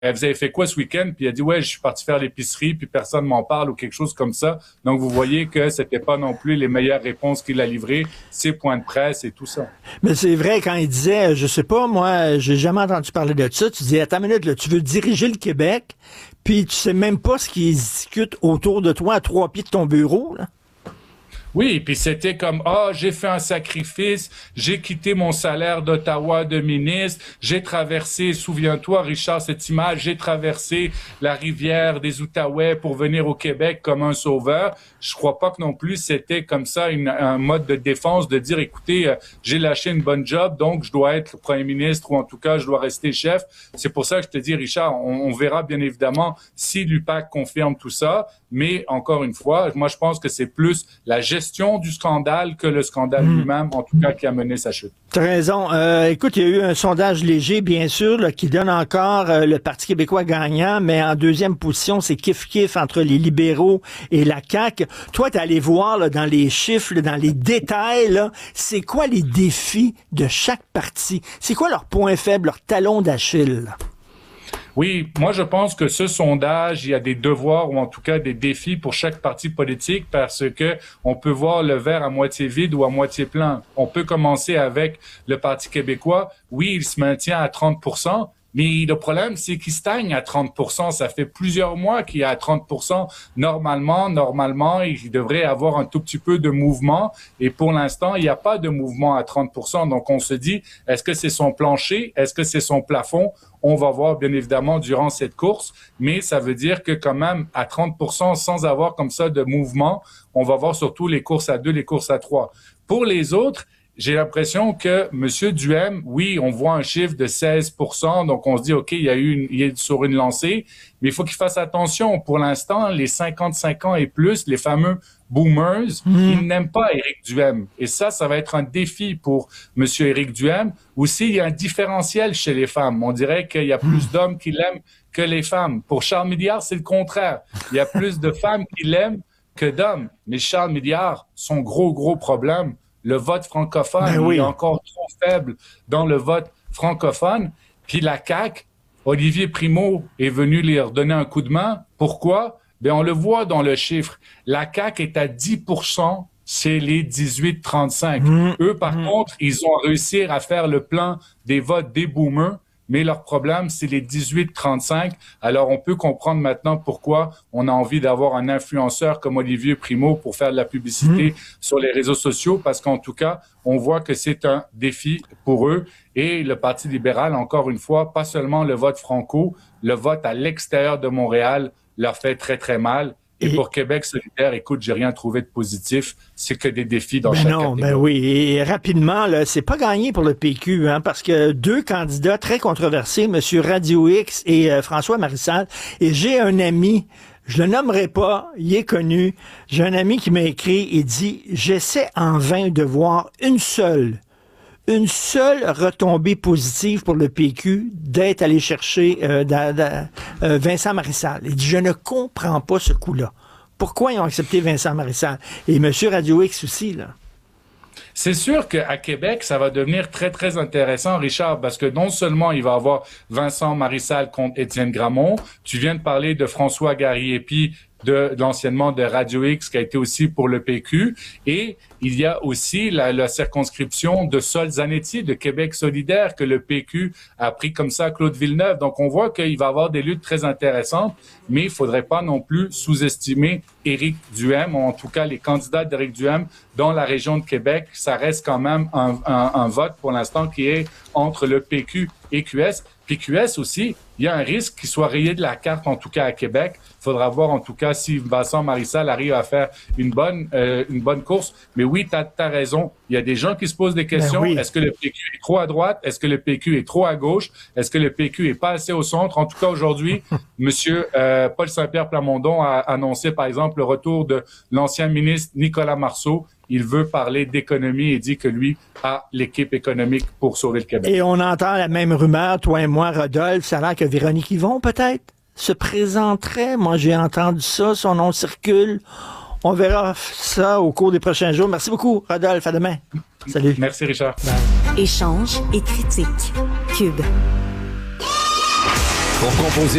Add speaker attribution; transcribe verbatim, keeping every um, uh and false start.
Speaker 1: vous avez fait quoi ce week-end? Puis il a dit, ouais, je suis parti faire l'épicerie, puis personne m'en parle ou quelque chose comme ça. Donc, vous voyez que c'était pas non plus les meilleures réponses qu'il a livrées, ses points de presse et tout ça.
Speaker 2: Mais c'est vrai, quand il disait, je sais pas, moi, j'ai jamais entendu parler de ça, tu dis, attends une minute, là, tu veux diriger le Québec, puis tu sais même pas ce qui se discute autour de toi à trois pieds de ton bureau, là.
Speaker 1: Oui, puis c'était comme, ah, oh, j'ai fait un sacrifice, j'ai quitté mon salaire d'Ottawa de ministre, j'ai traversé, souviens-toi, Richard, cette image, j'ai traversé la rivière des Outaouais pour venir au Québec comme un sauveur. Je crois pas que non plus c'était comme ça une, un mode de défense de dire, écoutez, euh, j'ai lâché une bonne job, donc je dois être premier ministre ou en tout cas, je dois rester chef. C'est pour ça que je te dis, Richard, on, on verra bien évidemment si l'U P A C confirme tout ça, mais encore une fois, moi, je pense que c'est plus la gestion gestion du scandale que le scandale mmh. lui-même, en tout cas, qui a mené sa chute.
Speaker 2: Tu as raison. Euh, écoute, il y a eu un sondage léger, bien sûr, là, qui donne encore euh, le Parti québécois gagnant, mais en deuxième position, c'est kiff-kiff entre les libéraux et la C A Q. Toi, tu es allé voir là, dans les chiffres, là, dans les détails, là, c'est quoi les défis de chaque parti? C'est quoi leurs points faibles, leurs talons d'Achille? Là?
Speaker 1: Oui, moi je pense que ce sondage, il y a des devoirs ou en tout cas des défis pour chaque parti politique parce que on peut voir le verre à moitié vide ou à moitié plein. On peut commencer avec le Parti québécois. Oui, il se maintient à trente pour cent. Mais le problème, c'est qu'il stagne à trente pour cent. Ça fait plusieurs mois qu'il est à trente pour cent. Normalement, normalement, il devrait avoir un tout petit peu de mouvement. Et pour l'instant, il n'y a pas de mouvement à trente pour cent. Donc, on se dit, est-ce que c'est son plancher? Est-ce que c'est son plafond? On va voir, bien évidemment, durant cette course. Mais ça veut dire que quand même, à trente pour cent, sans avoir comme ça de mouvement, on va voir surtout les courses à deux, les courses à trois. Pour les autres, j'ai l'impression que M. Duhem, oui, on voit un chiffre de seize pour cent, donc on se dit, OK, il y a eu une, il est sur une lancée, mais il faut qu'il fasse attention. Pour l'instant, les cinquante-cinq ans et plus, les fameux boomers, mmh. ils n'aiment pas Éric Duhem. Et ça, ça va être un défi pour M. Éric Duhem. Aussi, il y a un différentiel chez les femmes. On dirait qu'il y a plus mmh. d'hommes qui l'aiment que les femmes. Pour Charles Milliard, c'est le contraire. Il y a plus de femmes qui l'aiment que d'hommes. Mais Charles Milliard, son gros, gros problème, le vote francophone, ben oui. il est encore trop faible dans le vote francophone. Puis la C A Q, Olivier Primo est venu leur donner un coup de main. Pourquoi? Ben on le voit dans le chiffre. La C A Q est à dix pour cent chez les dix-huit trente-cinq. Mmh. Eux, par mmh. contre, ils ont réussi à faire le plein des votes des boomers. Mais leur problème, c'est les dix-huit trente-cinq. Alors, on peut comprendre maintenant pourquoi on a envie d'avoir un influenceur comme Olivier Primo pour faire de la publicité mmh. sur les réseaux sociaux, parce qu'en tout cas, on voit que c'est un défi pour eux. Et le Parti libéral, encore une fois, pas seulement le vote franco, le vote à l'extérieur de Montréal leur fait très, très mal. Et, et pour Québec solidaire, écoute, j'ai rien trouvé de positif. C'est que des défis dans
Speaker 2: ben
Speaker 1: chaque
Speaker 2: non,
Speaker 1: catégorie.
Speaker 2: Ben oui, et rapidement, là, c'est pas gagné pour le P Q, hein, parce que deux candidats très controversés, M. Radio X et euh, François Marissal, et j'ai un ami, je le nommerai pas, il est connu, j'ai un ami qui m'a écrit et dit, j'essaie en vain de voir une seule une seule retombée positive pour le P Q d'être allé chercher euh, da, da, euh, Vincent Marissal. Il dit, je ne comprends pas ce coup-là. Pourquoi ils ont accepté Vincent Marissal? Et M. Radio X aussi, là.
Speaker 1: C'est sûr qu'à Québec, ça va devenir très, très intéressant, Richard, parce que non seulement il va y avoir Vincent Marissal contre Étienne Gramont, tu viens de parler de François Garriépi, de, de l'anciennement de Radio X, qui a été aussi pour le P Q, et il y a aussi la, la circonscription de Sol Zanetti, de Québec solidaire, que le P Q a pris comme ça Claude Villeneuve. Donc, on voit qu'il va y avoir des luttes très intéressantes, mais il faudrait pas non plus sous-estimer Éric Duhem, ou en tout cas les candidats d'Éric Duhem dans la région de Québec. Ça reste quand même un, un, un vote pour l'instant qui est entre le P Q et Q S. Puis Q S aussi, il y a un risque qu'il soit rayé de la carte, en tout cas à Québec. Il faudra voir, en tout cas, si Vincent Marissal arrive à faire une bonne euh, une bonne course. Mais oui, tu as raison. Il y a des gens qui se posent des questions. Ben oui. Est-ce que le P Q est trop à droite? Est-ce que le P Q est trop à gauche? Est-ce que le P Q est pas assez au centre? En tout cas, aujourd'hui, Monsieur euh, Paul Saint-Pierre Plamondon a annoncé, par exemple, le retour de l'ancien ministre Nicolas Marceau. Il veut parler d'économie et dit que lui a l'équipe économique pour sauver le Québec.
Speaker 2: Et on entend la même rumeur, toi et moi, Rodolphe, ça a l'air que Véronique Yvon, peut-être, se présenterait. Moi, j'ai entendu ça, son nom circule. On verra ça au cours des prochains jours. Merci beaucoup, Rodolphe. À demain. Salut.
Speaker 1: Merci, Richard.
Speaker 3: Bye. Échange et critique. Cube. Pour composer